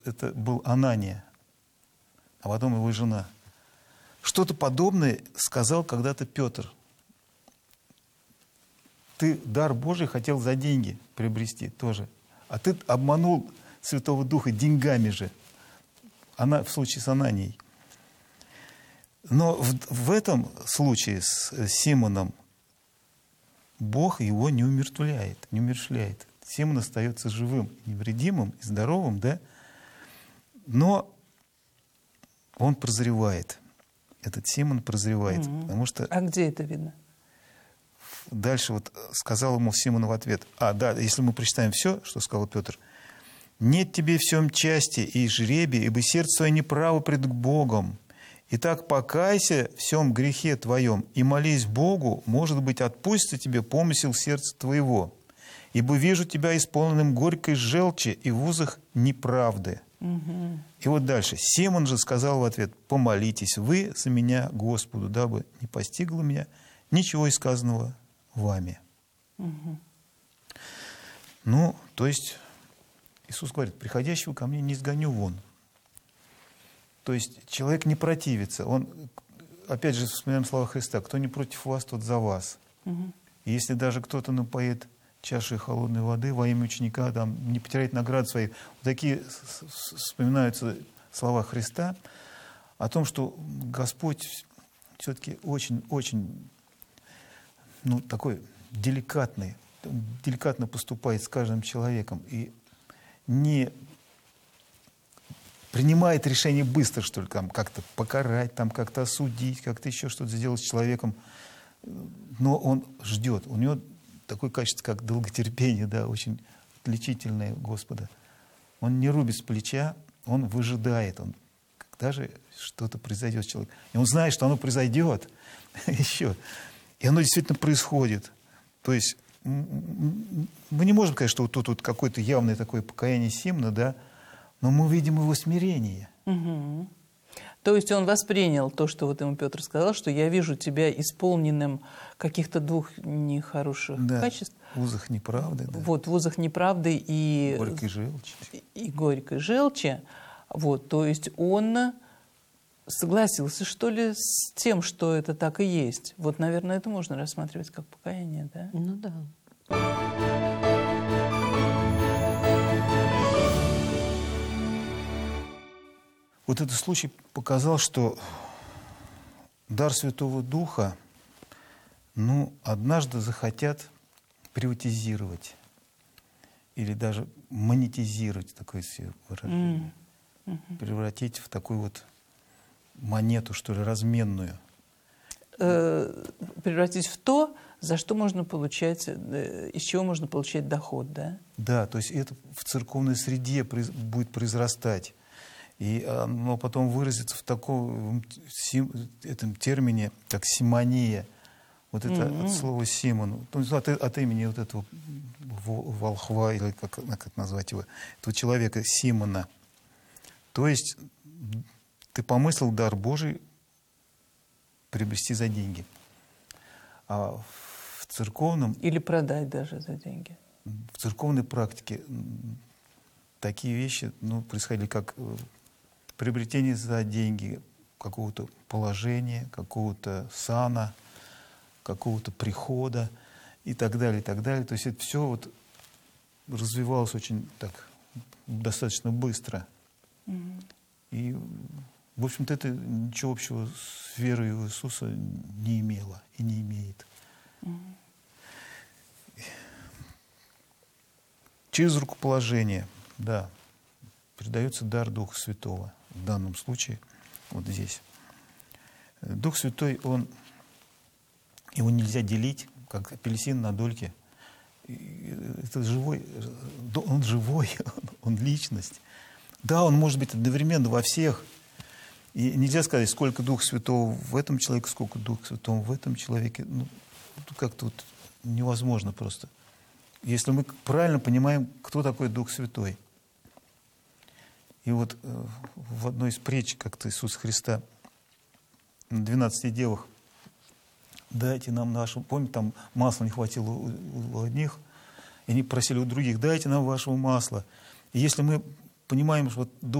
Это был Анания, а потом его жена. Что-то подобное сказал когда-то Петр. Ты дар Божий хотел за деньги приобрести тоже. А ты обманул Святого Духа деньгами же. Она в случае с Ананией. Но в этом случае с Симоном Бог его не умертвляет, не умерщвляет. Симон остается живым, невредимым и здоровым, да? Но он прозревает. Этот Симон прозревает. Потому что... А где это видно? Дальше вот сказал ему Симон в ответ. Да, если мы прочитаем все, что сказал Петр. «Нет тебе в всем части и жребия, ибо сердце твое неправо пред Богом. Итак, покайся в всем грехе твоем и молись Богу, может быть, отпустится тебе помысел сердца твоего. Ибо вижу тебя исполненным горькой желчи и в узах неправды». И вот дальше. Симон же сказал в ответ: «Помолитесь вы за меня Господу, дабы не постигло меня ничего из сказанного вами». Ну, то есть Иисус говорит: «Приходящего ко мне не изгоню вон». То есть человек не противится. Он, опять же, вспоминаем слова Христа: «Кто не против вас, тот за вас». И если даже кто-то напоит чашей холодной воды во имя ученика, там, не потерять наград своей. Вот такие вспоминаются слова Христа о том, что Господь все-таки очень такой деликатный, деликатно поступает с каждым человеком и не принимает решение быстро, что ли, там, как-то покарать, там, как-то осудить, как-то еще что-то сделать с человеком. Но он ждет. У него такое качество, как долготерпение, да, очень отличительное Господа. Он не рубит с плеча, он выжидает, он, когда же что-то произойдет с человеком. И он знает, что оно произойдет еще. И оно действительно происходит. То есть мы не можем сказать, что вот тут вот какое-то явное такое покаяние Симона, да, но мы видим его смирение. То есть он воспринял то, что вот ему Петр сказал, что я вижу тебя исполненным каких-то двух нехороших качеств. В узах неправды. Да. Вот, в узах неправды и горькой желчи. И горькой желчи. Вот, то есть он согласился, что ли, с тем, что это так и есть. Вот, наверное, это можно рассматривать как покаяние, да? Ну да. Вот этот случай показал, что дар Святого Духа, однажды захотят приватизировать или даже монетизировать, такое выражение, превратить в такую вот монету, что ли, разменную. Превратить в то, за что можно получать, из чего можно получать доход, да? Да, то есть это в церковной среде будет произрастать. И оно потом выразится в таком этом термине, как симония. Вот это от слова Симон. От имени вот этого волхва, или как назвать его, этого человека Симона. То есть ты помыслил дар Божий приобрести за деньги. А в церковном... Или продать даже за деньги. В церковной практике такие вещи происходили, как приобретение за деньги какого-то положения, какого-то сана, какого-то прихода и так далее, и так далее. То есть это все вот развивалось очень так, достаточно быстро. И, в общем-то, это ничего общего с верой в Иисуса не имело и не имеет. Через рукоположение, да, передается дар Духа Святого. В данном случае, вот здесь. Дух Святой, его нельзя делить, как апельсин на дольки. Это живой, он личность. Да, он может быть одновременно во всех. И нельзя сказать, сколько Духа Святого в этом человеке, сколько Духа Святого в этом человеке. Как-то вот невозможно просто. Если мы правильно понимаем, кто такой Дух Святой. И вот в одной из притч как-то Иисуса Христа на 12 девах: дайте нам нашему... Помните, там масла не хватило у одних, и они просили у других: дайте нам вашего масла. И если мы понимаем, что вот